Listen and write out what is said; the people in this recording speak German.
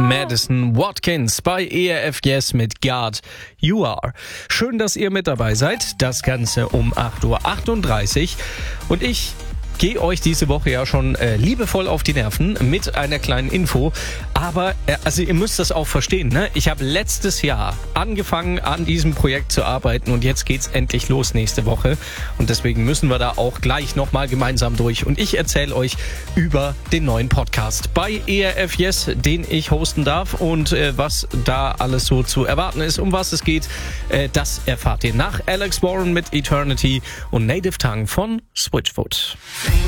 Madison Watkins bei ERF Yes mit God You Are. Schön, dass ihr mit dabei seid. Das Ganze um 8.38 Uhr. Und ich gehe euch diese Woche ja schon liebevoll auf die Nerven mit einer kleinen Info. Aber also ihr müsst das auch verstehen, ne? Ich habe letztes Jahr angefangen, an diesem Projekt zu arbeiten und jetzt geht's endlich los nächste Woche. Und deswegen müssen wir da auch gleich nochmal gemeinsam durch. Und ich erzähle euch über den neuen Podcast bei ERF Yes, den ich hosten darf. Und was da alles so zu erwarten ist, um was es geht, das erfahrt ihr nach Alex Warren mit Eternity und Native Tongue von Switchfoot.